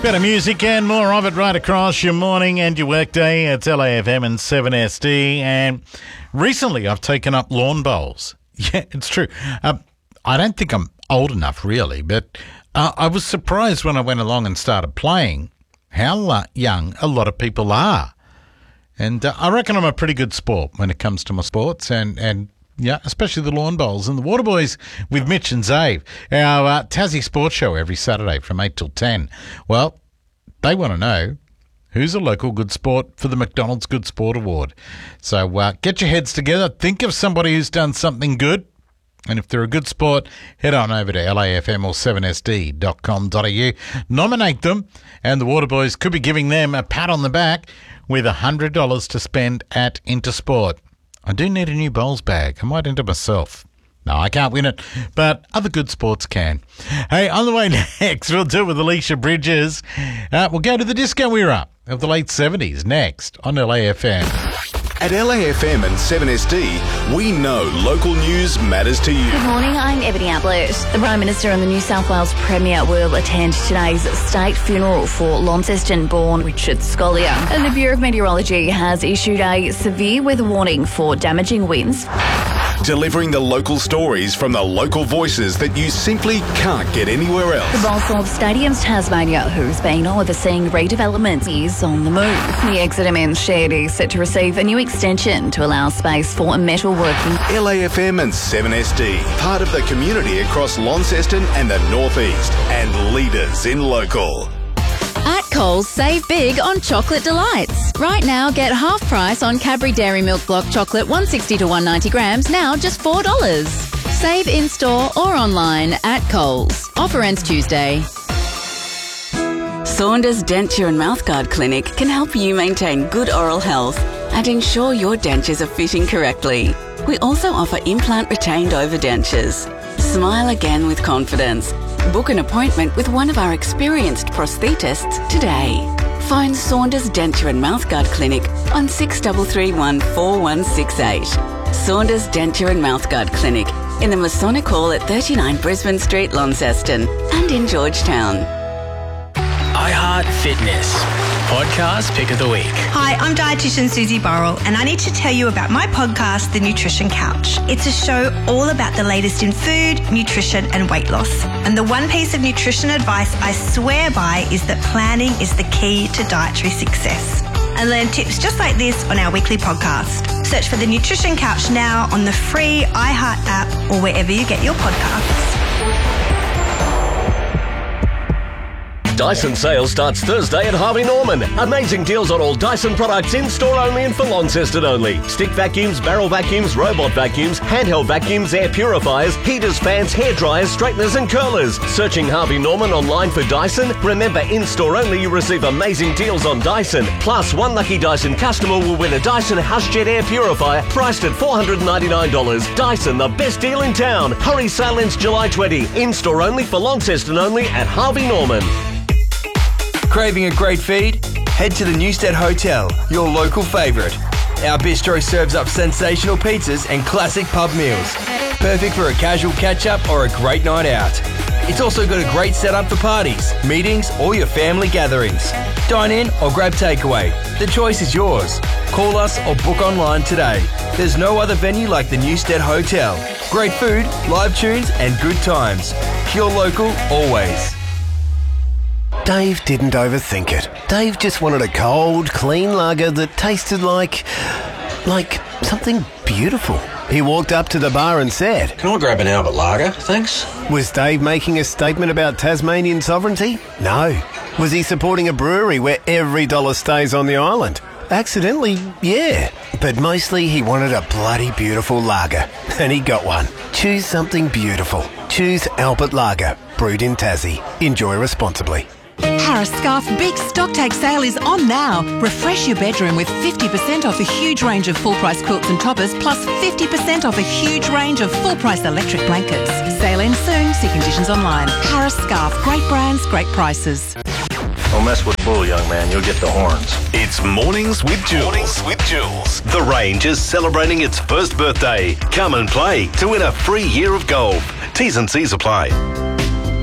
Better music and more of it right across your morning and your workday. It's LAFM and 7SD. And recently I've taken up lawn bowls. Yeah, it's true. I don't think I'm old enough really, but I was surprised when I went along and started playing how young a lot of people are. And I reckon I'm a pretty good sport when it comes to my sports and yeah, especially the lawn bowls. And the Waterboys with Mitch and Zave, our Tassie Sports Show every Saturday from 8 till 10. Well, they want to know who's a local good sport for the McDonald's Good Sport Award. So get your heads together. Think of somebody who's done something good. And if they're a good sport, head on over to LAFM or 7sd.com.au. Nominate them, and the Waterboys could be giving them a pat on the back with $100 to spend at Intersport. I do need a new bowls bag. I might enter myself. No, I can't win it, but other good sports can. Hey, on the way next, we'll do it with Alicia Bridges. We'll go to the disco era of the late 70s next on LAFM. At LAFM and 7SD, we know local news matters to you. Good morning, I'm Ebony Ablett. The Prime Minister and the New South Wales Premier will attend today's state funeral for Launceston-born Richard Scolyer. And the Bureau of Meteorology has issued a severe weather warning for damaging winds. Delivering the local stories from the local voices that you simply can't get anywhere else. The boss of Stadiums Tasmania, who's been overseeing redevelopment, is on the move. The Exeter Men's Shed is set to receive a new extension to allow space for metalworking. LAFM and 7SD, part of the community across Launceston and the Northeast, and leaders in local. At Coles, save big on Chocolate Delights. Right now, get half price on Cadbury Dairy Milk Block Chocolate 160 to 190 grams, now just $4. Save in-store or online at Coles. Offer ends Tuesday. Saunders Denture and Mouthguard Clinic can help you maintain good oral health and ensure your dentures are fitting correctly. We also offer implant retained overdentures. Smile again with confidence. Book an appointment with one of our experienced prosthetists today. Phone Saunders Denture and Mouthguard Clinic on 6331 4168. Saunders Denture and Mouthguard Clinic in the Masonic Hall at 39 Brisbane Street, Launceston, and in Georgetown. iHeart Fitness Podcast Pick of the Week. Hi, I'm dietitian Susie Burrell, and I need to tell you about my podcast, The Nutrition Couch. It's a show all about the latest in food, nutrition and weight loss. And the one piece of nutrition advice I swear by is that planning is the key to dietary success. And learn tips just like this on our weekly podcast. Search for The Nutrition Couch now on the free iHeart app or wherever you get your podcasts. Dyson sale starts Thursday at Harvey Norman. Amazing deals on all Dyson products in store only and for Launceston only. Stick vacuums, barrel vacuums, robot vacuums, handheld vacuums, air purifiers, heaters, fans, hair dryers, straighteners and curlers. Searching Harvey Norman online for Dyson? Remember, in store only you receive amazing deals on Dyson. Plus, one lucky Dyson customer will win a Dyson HouseJet air purifier priced at $499. Dyson, the best deal in town. Hurry, sale ends July 20. In store only for Launceston only at Harvey Norman. Craving a great feed? Head to the Newstead Hotel, your local favourite. Our bistro serves up sensational pizzas and classic pub meals. Perfect for a casual catch-up or a great night out. It's also got a great setup for parties, meetings or your family gatherings. Dine in or grab takeaway. The choice is yours. Call us or book online today. There's no other venue like the Newstead Hotel. Great food, live tunes and good times. Pure local always. Dave didn't overthink it. Dave just wanted a cold, clean lager that tasted like something beautiful. He walked up to the bar and said, "Can I grab an Albert Lager, thanks?" Was Dave making a statement about Tasmanian sovereignty? No. Was he supporting a brewery where every dollar stays on the island? Accidentally, yeah. But mostly he wanted a bloody beautiful lager. And he got one. Choose something beautiful. Choose Albert Lager, brewed in Tassie. Enjoy responsibly. Harris Scarf Big Stocktake Sale is on now. Refresh your bedroom with 50% off a huge range of full-price quilts and toppers, plus 50% off a huge range of full-price electric blankets. Sale ends soon. See conditions online. Harris Scarf. Great brands, great prices. Don't mess with Bull, young man. You'll get the horns. It's Mornings with Jules. Mornings with Jules. The Range is celebrating its first birthday. Come and play to win a free year of golf. T's and C's apply.